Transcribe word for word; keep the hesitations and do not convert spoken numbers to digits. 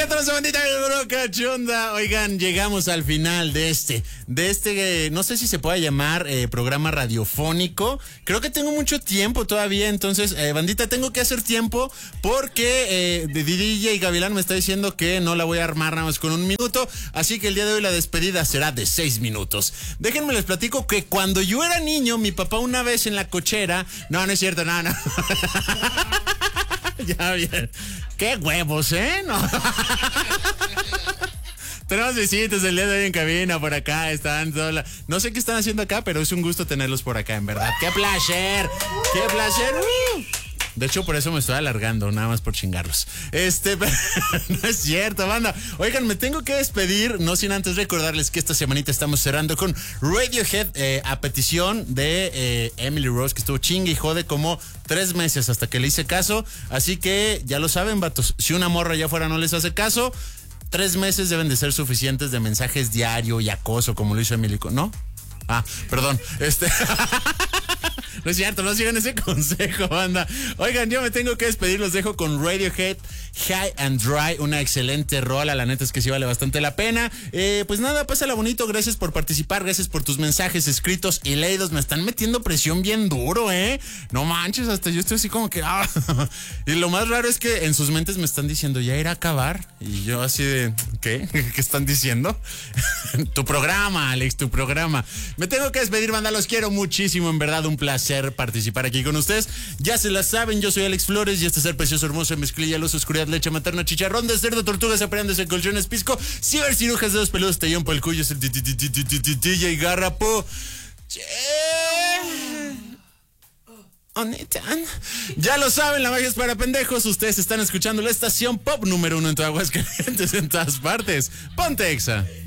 atrás, bandita cachonda. Oigan, llegamos al final de este, de este, eh, no sé si se puede llamar eh, programa radiofónico. Creo que tengo mucho tiempo todavía, entonces, eh, bandita, tengo que hacer tiempo porque eh, de D J Gavilán me está diciendo que no la voy a armar nada más con un minuto, así que el día de hoy la despedida será de seis minutos. Déjenme les platico que cuando yo era niño, mi papá una vez en la cochera, no, no es cierto, no, no. Ya bien. Qué huevos, ¿eh? No. Tenemos visitas el día de hoy en cabina por acá. Están sola. No sé qué están haciendo acá, pero es un gusto tenerlos por acá, en verdad. ¡Qué placer! ¡Qué placer! ¡Uh! De hecho, por eso me estoy alargando, nada más por chingarlos. Este, no es cierto, banda. Oigan, me tengo que despedir, no sin antes recordarles que esta semanita estamos cerrando con Radiohead, eh, a petición de eh, Emily Rose, que estuvo chingue y jode como tres meses hasta que le hice caso. Así que, ya lo saben, vatos, si una morra allá afuera no les hace caso, tres meses deben de ser suficientes de mensajes diario y acoso, como lo hizo Emily, ¿no? Ah, perdón, este... No es cierto, no sigan ese consejo, banda. Oigan, yo me tengo que despedir, los dejo con Radiohead, High and Dry, una excelente rola, la neta es que sí vale bastante la pena. Eh, pues nada, pásala bonito, gracias por participar, gracias por tus mensajes escritos y leídos, me están metiendo presión bien duro, ¿eh? No manches, hasta yo estoy así como que... Ah. Y lo más raro es que en sus mentes me están diciendo, ¿ya irá a acabar? Y yo así de, ¿qué? ¿Qué están diciendo? Tu programa, Alex, tu programa. Me tengo que despedir, banda, los quiero muchísimo, en verdad, un placer participar aquí con ustedes. Ya se la saben, yo soy Alex Flores y este es el precioso, hermoso, mezclilla, luz, oscuridad, leche materna, chicharrón de cerdo, tortugas, apareándose, colchones, pisco, cibercirujas, dedos peludos, tellón por el cuyo, es el D J Garrapo. Ya lo saben, la magia es para pendejos. Ustedes están escuchando la estación pop número uno en toda Aguascalientes, en todas partes. Ponte Exa.